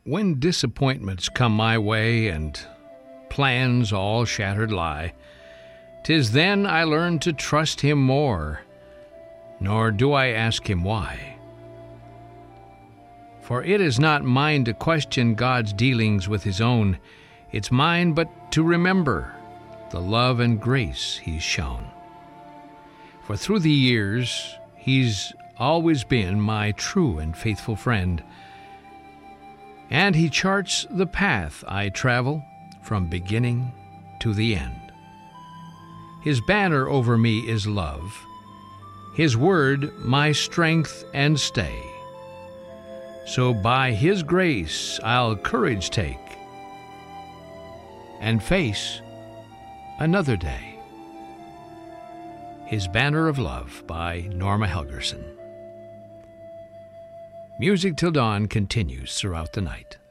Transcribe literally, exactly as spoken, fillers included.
When disappointments come my way and plans all shattered lie, 'tis then I learn to trust him more, nor do I ask him why. For it is not mine to question God's dealings with his own, it's mine but to remember the love and grace he's shown. For through the years, he's always been my true and faithful friend, and he charts the path I travel from beginning to the end. His banner over me is love, his word my strength and stay. So by his grace I'll courage take and face another day. His Banner of Love by Norma Helgerson. Music Till Dawn continues throughout the night.